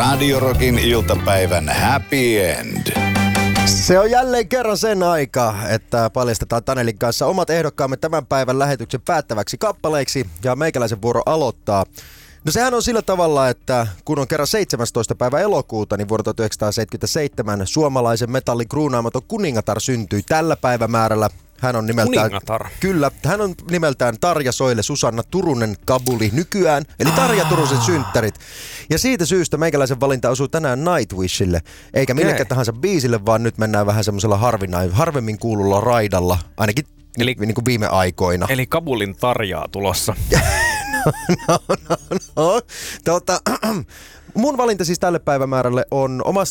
Radio Rockin iltapäivän happy end. Se on jälleen kerran sen aika, että paljastetaan Tanelin kanssa omat ehdokkaamme tämän päivän lähetyksen päättäväksi kappaleiksi ja meikäläisen vuoro aloittaa. No sehän on sillä tavalla, että kun on kerran 17. päivä elokuuta, niin vuonna 1977 suomalaisen metallin kruunaamaton kuningatar syntyi tällä päivämäärällä. Hän on nimeltään, kyllä, hän on nimeltään Tarja Soile Susanna Turunen Kabuli nykyään, eli Tarja Turusen synttärit. Ja siitä syystä meikäläisen valinta osuu tänään Nightwishille, eikä millekään tahansa biisille, vaan nyt mennään vähän semmoisella harvemmin kuululla raidalla, ainakin niin kuin viime aikoina. Eli Kabulin Tarjaa tulossa. No. Mun valinta siis tälle päivämäärälle on